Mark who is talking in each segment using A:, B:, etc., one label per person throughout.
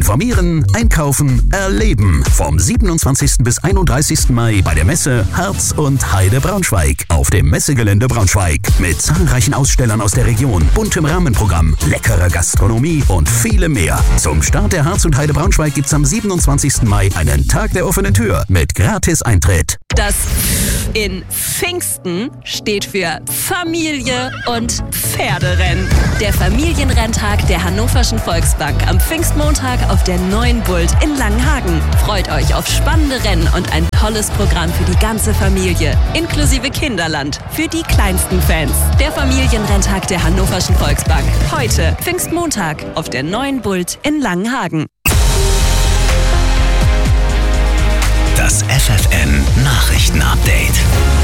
A: Informieren, einkaufen, erleben. Vom 27. bis 31. Mai bei der Messe Herz und Heide Braunschweig auf dem Messegelände Braunschweig. Mit zahlreichen Ausstellern aus der Region, buntem Rahmenprogramm, leckerer Gastronomie und vielem mehr. Zum Start der Herz und Heide Braunschweig gibt's am 27. Mai einen Tag der offenen Tür mit Gratis-Eintritt.
B: Das in Pfingsten steht für Familie und Pferderennen. Der Familienrenntag der Hannoverschen Volksbank am Pfingstmontag auf der Neuen Bult in Langenhagen. Freut euch auf spannende Rennen und ein tolles Programm für die ganze Familie, inklusive Kinderland für die kleinsten Fans. Der Familienrenntag der Hannoverschen Volksbank. Heute, Pfingstmontag, auf der Neuen Bult in Langenhagen.
A: Das FFN-Nachrichten-Update.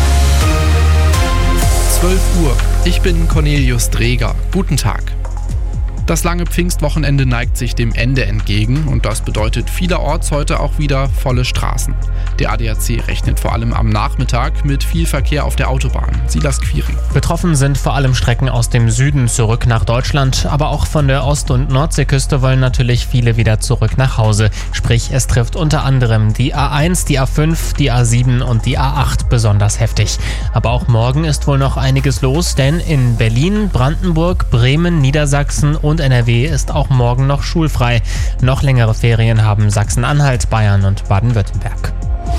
C: 12 Uhr. Ich bin Cornelius Dreger. Guten Tag. Das lange Pfingstwochenende neigt sich dem Ende entgegen und das bedeutet vielerorts heute auch wieder volle Straßen. Der ADAC rechnet vor allem am Nachmittag mit viel Verkehr auf der Autobahn. Silas Quiring.
D: Betroffen sind vor allem Strecken aus dem Süden zurück nach Deutschland, aber auch von der Ost- und Nordseeküste wollen natürlich viele wieder zurück nach Hause. Sprich, es trifft unter anderem die A1, die A5, die A7 und die A8 besonders heftig. Aber auch morgen ist wohl noch einiges los, denn in Berlin, Brandenburg, Bremen, Niedersachsen und NRW ist auch morgen noch schulfrei. Noch längere Ferien haben Sachsen-Anhalt, Bayern und Baden-Württemberg.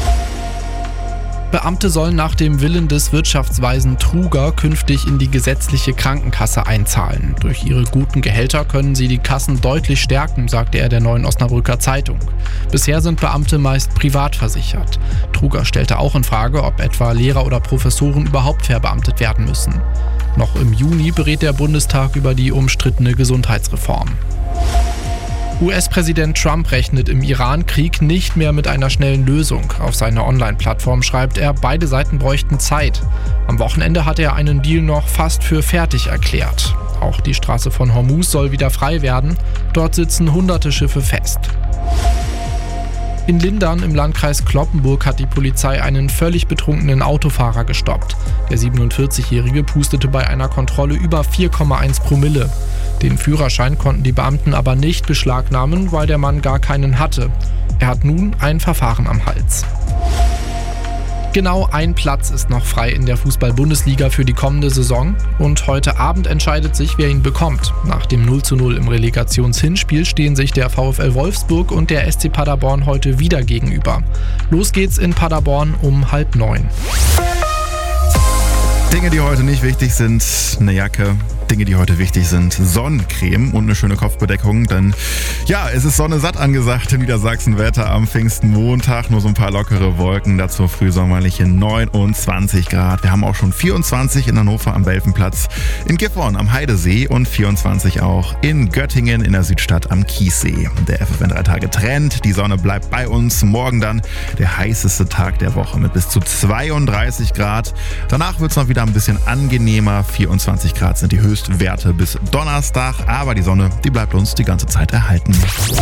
C: Beamte sollen nach dem Willen des Wirtschaftsweisen Truger künftig in die gesetzliche Krankenkasse einzahlen. Durch ihre guten Gehälter können sie die Kassen deutlich stärken, sagte er der Neuen Osnabrücker Zeitung. Bisher sind Beamte meist privat versichert. Truger stellte auch in Frage, ob etwa Lehrer oder Professoren überhaupt verbeamtet werden müssen. Noch im Juni berät der Bundestag über die umstrittene Gesundheitsreform. US-Präsident Trump rechnet im Iran-Krieg nicht mehr mit einer schnellen Lösung. Auf seiner Online-Plattform schreibt er, beide Seiten bräuchten Zeit. Am Wochenende hat er einen Deal noch fast für fertig erklärt. Auch die Straße von Hormuz soll wieder frei werden. Dort sitzen hunderte Schiffe fest. In Lindern im Landkreis Cloppenburg hat die Polizei einen völlig betrunkenen Autofahrer gestoppt. Der 47-Jährige pustete bei einer Kontrolle über 4,1 Promille. Den Führerschein konnten die Beamten aber nicht beschlagnahmen, weil der Mann gar keinen hatte. Er hat nun ein Verfahren am Hals. Genau ein Platz ist noch frei in der Fußball-Bundesliga für die kommende Saison und heute Abend entscheidet sich, wer ihn bekommt. Nach dem 0:0 im Relegationshinspiel stehen sich der VfL Wolfsburg und der SC Paderborn heute wieder gegenüber. Los geht's in Paderborn um 8:30.
E: Dinge, die heute nicht wichtig sind, eine Jacke. Dinge, die heute wichtig sind, Sonnencreme und eine schöne Kopfbedeckung, denn ja, es ist Sonne satt angesagt in Niedersachsen. Wetter am Pfingstmontag, nur so ein paar lockere Wolken, dazu frühsommerliche 29 Grad. Wir haben auch schon 24 in Hannover am Welfenplatz, in Gifhorn am Heidesee und 24 auch in Göttingen in der Südstadt am Kiessee. Der FFN 3 Tage Trend, die Sonne bleibt bei uns. Morgen dann der heißeste Tag der Woche mit bis zu 32 Grad. Danach wird es noch wieder ein bisschen angenehmer. 24 Grad sind die Höchstwerte bis Donnerstag, aber die Sonne, die bleibt uns die ganze Zeit erhalten.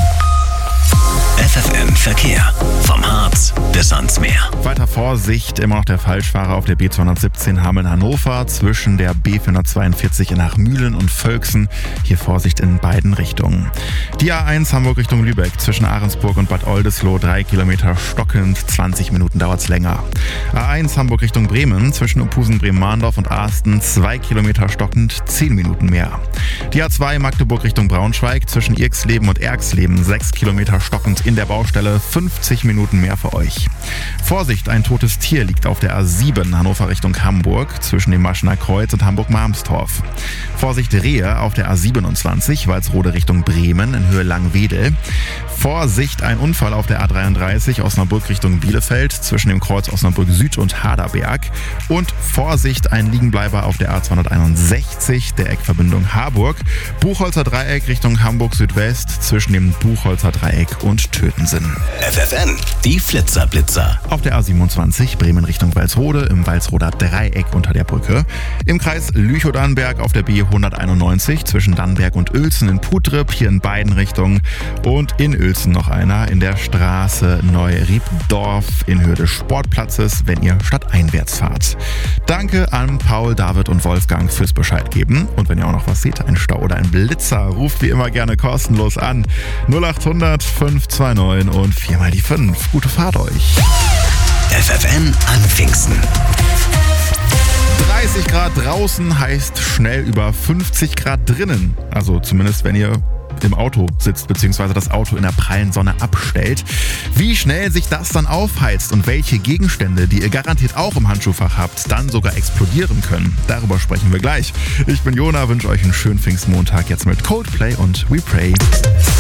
A: FFN Verkehr. Vom Harz bis ans Meer.
E: Weiter Vorsicht, immer noch der Falschfahrer auf der B217 Hameln-Hannover zwischen der B442 nach Mühlen und Völksen. Hier Vorsicht in beiden Richtungen. Die A1 Hamburg Richtung Lübeck zwischen Ahrensburg und Bad Oldesloe 3 Kilometer stockend, 20 Minuten dauert's länger. A1 Hamburg Richtung Bremen zwischen Uphusen, Bremen-Mahndorf und Asten 2 Kilometer stockend, 10 Minuten mehr. Die A2 Magdeburg Richtung Braunschweig zwischen Irxleben und Erxleben 6 Kilometer stockend in der Baustelle, 50 Minuten mehr für euch. Vorsicht, ein totes Tier liegt auf der A7 Hannover Richtung Hamburg zwischen dem Maschener Kreuz und Hamburg-Marmstorf. Vorsicht, Rehe auf der A27 Walsrode Richtung Bremen in Höhe Langwedel. Vorsicht, ein Unfall auf der A33 Osnabrück Richtung Bielefeld zwischen dem Kreuz Osnabrück Süd und Haderberg. Und Vorsicht, ein Liegenbleiber auf der A261 der Eckverbindung Harburg. Buchholzer Dreieck Richtung Hamburg Südwest zwischen dem Buchholzer Dreieck und Tötensen.
A: FFN, die Flitzerblitzer.
E: Auf der A27 Bremen Richtung Walsrode im Walsroder Dreieck unter der Brücke. Im Kreis Lüchow-Dannenberg auf der B191 zwischen Dannenberg und Uelzen in Putrip, hier in beiden Richtung. Und in Uelzen noch einer in der Straße Neu-Riebdorf in Höhe des Sportplatzes, wenn ihr stadteinwärts fahrt. Danke an Paul, David und Wolfgang fürs Bescheid geben. Und wenn ihr auch noch was seht, ein Stau oder ein Blitzer, ruft wie immer gerne kostenlos an. 0800 529 und 4 mal die 5. Gute Fahrt euch.
A: FFN an Pfingsten.
E: 30 Grad draußen heißt schnell über 50 Grad drinnen. Also zumindest, wenn ihr im Auto sitzt bzw. das Auto in der prallen Sonne abstellt. Wie schnell sich das dann aufheizt und welche Gegenstände, die ihr garantiert auch im Handschuhfach habt, dann sogar explodieren können, darüber sprechen wir gleich. Ich bin Jona, wünsche euch einen schönen Pfingstmontag jetzt mit Coldplay und We Pray.